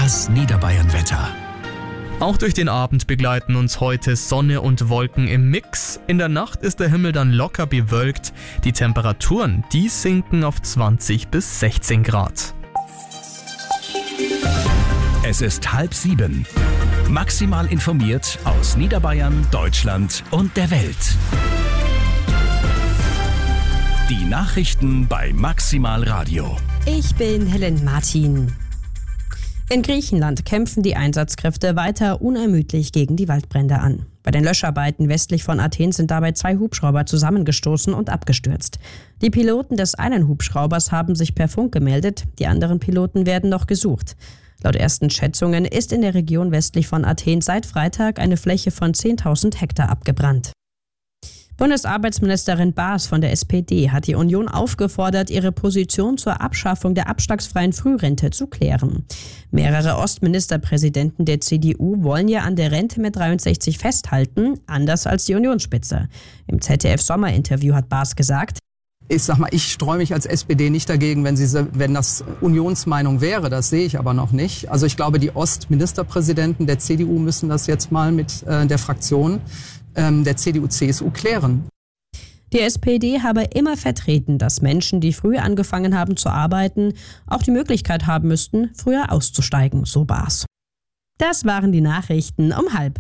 Das Niederbayern-Wetter. Auch durch den Abend begleiten uns heute Sonne und Wolken im Mix. In der Nacht ist der Himmel dann locker bewölkt. Die Temperaturen, die sinken auf 20 bis 16 Grad. Es ist 6:30. Maximal informiert aus Niederbayern, Deutschland und der Welt. Die Nachrichten bei Maximal Radio. Ich bin Helen Martin. In Griechenland kämpfen die Einsatzkräfte weiter unermüdlich gegen die Waldbrände an. Bei den Löscharbeiten westlich von Athen sind dabei 2 Hubschrauber zusammengestoßen und abgestürzt. Die Piloten des einen Hubschraubers haben sich per Funk gemeldet, die anderen Piloten werden noch gesucht. Laut ersten Schätzungen ist in der Region westlich von Athen seit Freitag eine Fläche von 10.000 Hektar abgebrannt. Bundesarbeitsministerin Baas von der SPD hat die Union aufgefordert, ihre Position zur Abschaffung der abschlagsfreien Frührente zu klären. Mehrere Ostministerpräsidenten der CDU wollen ja an der Rente mit 63 festhalten, anders als die Unionsspitze. Im ZDF-Sommerinterview hat Baas gesagt: Ich streue mich als SPD nicht dagegen, wenn das Unionsmeinung wäre. Das sehe ich aber noch nicht. Also ich glaube, die Ostministerpräsidenten der CDU müssen das jetzt mal mit der Fraktion der CDU-CSU klären. Die SPD habe immer vertreten, dass Menschen, die früh angefangen haben zu arbeiten, auch die Möglichkeit haben müssten, früher auszusteigen, so Baas. Das waren die Nachrichten um 12:30.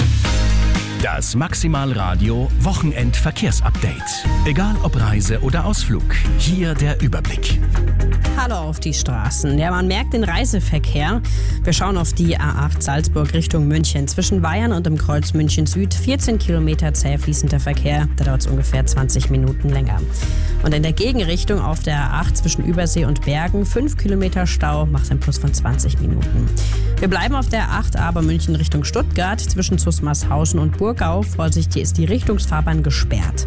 Das Maximal Radio Wochenendverkehrsupdate. Egal ob Reise oder Ausflug, hier der Überblick. Hallo auf die Straßen. Ja, man merkt den Reiseverkehr. Wir schauen auf die A8 Salzburg Richtung München. Zwischen Bayern und dem Kreuz München Süd 14 Kilometer zäh fließender Verkehr. Da dauert es ungefähr 20 Minuten länger. Und in der Gegenrichtung auf der A8 zwischen Übersee und Bergen 5 Kilometer Stau, macht ein Plus von 20 Minuten. Wir bleiben auf der A8 aber München Richtung Stuttgart. Zwischen Zusmarshausen und Burgau, Vorsicht, hier ist die Richtungsfahrbahn gesperrt.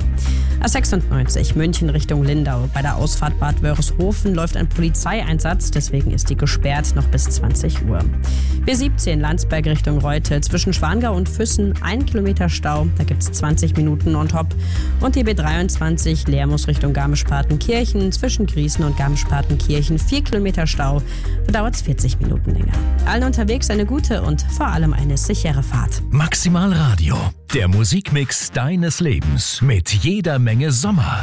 A96 München Richtung Lindau. Bei der Ausfahrt Bad Wörishofen läuft ein Polizeieinsatz, deswegen ist die gesperrt noch bis 20 Uhr. B17 Landsberg Richtung Reute. Zwischen Schwangau und Füssen 1 Kilometer Stau, da gibt es 20 Minuten on top. Und die B23 Lermus Richtung Garmisch-Partenkirchen. Zwischen Griesen und Garmisch-Partenkirchen 4 Kilometer Stau, da dauert es 40 Minuten länger. Allen unterwegs eine gute und vor allem eine sichere Fahrt. Maximal Radio, der Musikmix deines Lebens mit jeder Menge Sommer.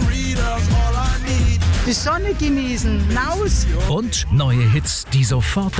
Die Sonne genießen, raus! Und neue Hits, die sofort